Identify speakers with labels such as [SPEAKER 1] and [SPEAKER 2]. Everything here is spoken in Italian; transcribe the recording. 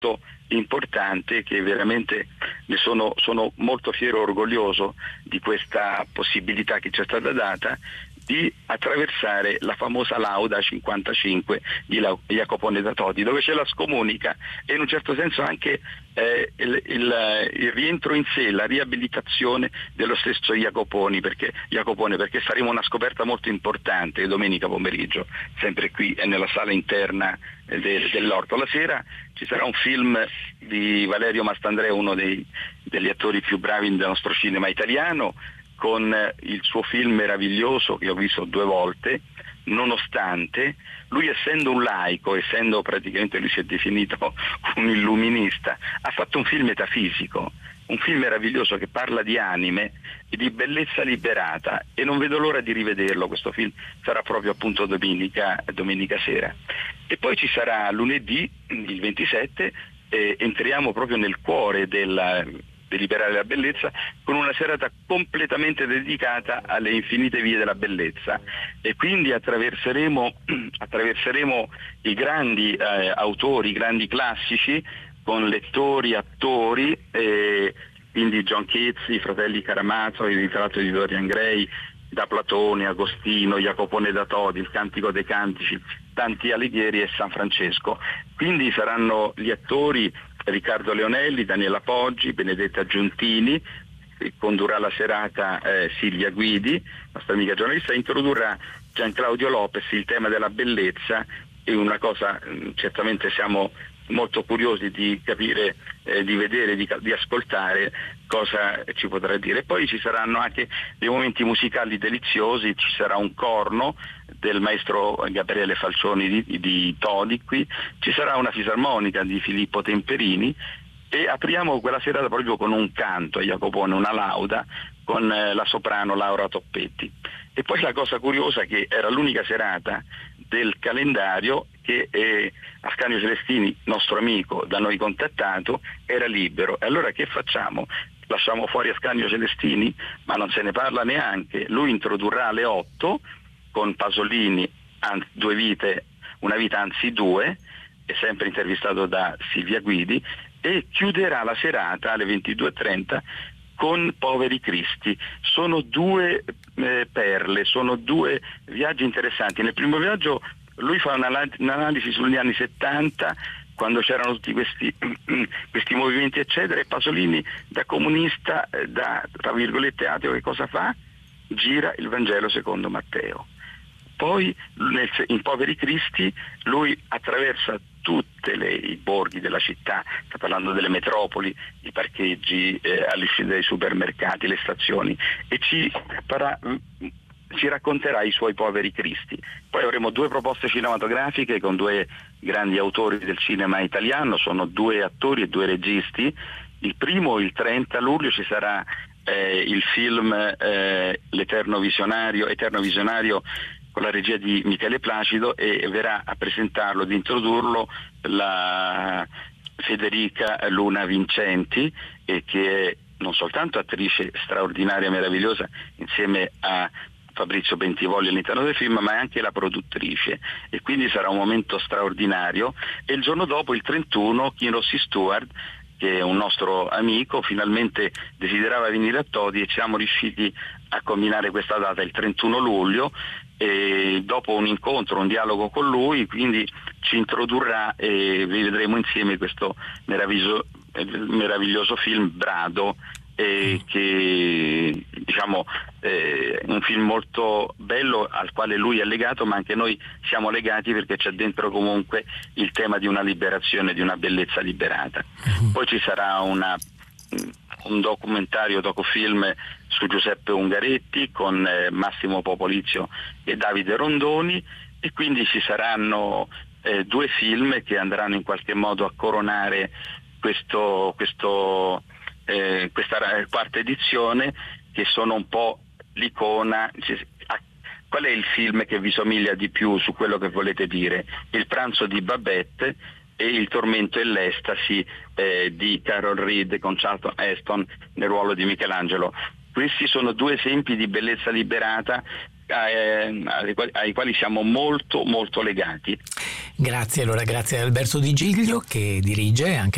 [SPEAKER 1] importante, che veramente sono molto fiero e orgoglioso di questa possibilità che ci è stata data di attraversare la famosa Lauda 55 di Jacopone da Todi, dove c'è la scomunica e in un certo senso anche il rientro in sé, la riabilitazione dello stesso Jacopone, perché faremo una scoperta molto importante domenica pomeriggio, sempre qui nella sala interna dell'Orto. La sera ci sarà un film di Valerio Mastandrea, uno degli attori più bravi del nostro cinema italiano, con il suo film meraviglioso che ho visto 2 volte, Nonostante. Lui, essendo un laico, essendo praticamente, lui si è definito un illuminista, ha fatto un film metafisico, un film meraviglioso che parla di anime e di bellezza liberata, e non vedo l'ora di rivederlo. Questo film sarà proprio appunto domenica sera. E poi ci sarà lunedì, il 27, entriamo proprio nel cuore del Liberare la bellezza, con una serata completamente dedicata alle infinite vie della bellezza, e quindi attraverseremo i grandi autori, i grandi classici, con lettori, attori, quindi John Keats, i fratelli Karamazov, il ritratto di Dorian Gray, da Platone, Agostino, Jacopone da Todi, il Cantico dei Cantici, Dante Alighieri e San Francesco. Quindi saranno gli attori Riccardo Leonelli, Daniela Poggi, Benedetta Giuntini, condurrà la serata Silvia Guidi, nostra amica giornalista, introdurrà Gian Claudio Lopez il tema della bellezza, e una cosa certamente siamo molto curiosi di capire, di vedere, di ascoltare cosa ci potrà dire. Poi ci saranno anche dei momenti musicali deliziosi, ci sarà un corno del maestro Gabriele Falcioni di Todi qui, ci sarà una fisarmonica di Filippo Temperini, e apriamo quella serata proprio con un canto a Jacopone, una lauda, con la soprano Laura Toppetti. E poi la cosa curiosa è che era l'unica serata del calendario che Ascanio Celestini, nostro amico, da noi contattato, era libero. E allora che facciamo? Lasciamo fuori Ascanio Celestini? Ma non se ne parla neanche. Lui introdurrà alle 8 con Pasolini, una vita anzi 2, è sempre intervistato da Silvia Guidi, e chiuderà la serata alle 22:30 con Poveri Cristi. Sono 2 perle, sono 2 viaggi interessanti. Nel primo viaggio lui fa un'analisi sugli anni 70, quando c'erano tutti questi movimenti eccetera, e Pasolini, da comunista, da tra virgolette ateo, che cosa fa? Gira il Vangelo secondo Matteo. Poi in Poveri Cristi lui attraversa tutti i borghi della città, sta parlando delle metropoli, i parcheggi, all'uscita dei supermercati, le stazioni, e ci racconterà i suoi Poveri Cristi. Poi avremo 2 proposte cinematografiche con 2 grandi autori del cinema italiano, sono 2 attori e 2 registi. Il primo, il 30 luglio, ci sarà il film Eterno Visionario, con la regia di Michele Placido, e verrà a presentarlo, ad introdurlo, la Federica Luna Vincenti, che è non soltanto attrice straordinaria, meravigliosa, insieme a Fabrizio Bentivoglio all'interno del film, ma è anche la produttrice, e quindi sarà un momento straordinario. E il giorno dopo, il 31, Kim Rossi Stewart, che è un nostro amico, finalmente desiderava venire a Todi, e siamo riusciti a combinare questa data, il 31 luglio, e dopo un incontro, un dialogo con lui, quindi ci introdurrà, e vi vedremo insieme questo meraviglioso film Brado, che diciamo è un film molto bello al quale lui è legato, ma anche noi siamo legati, perché c'è dentro comunque il tema di una liberazione, di una bellezza liberata. Poi ci sarà un docufilm su Giuseppe Ungaretti con Massimo Popolizio e Davide Rondoni, e quindi ci saranno 2 film che andranno in qualche modo a coronare questa quarta edizione, che sono un po' l'icona. Qual è il film che vi somiglia di più su quello che volete dire? Il pranzo di Babette e Il tormento e l'estasi di Carol Reed con Charlton Heston nel ruolo di Michelangelo. Questi sono 2 esempi di bellezza liberata ai quali siamo molto molto legati.
[SPEAKER 2] Grazie, allora grazie a Alberto Di Giglio, che dirige anche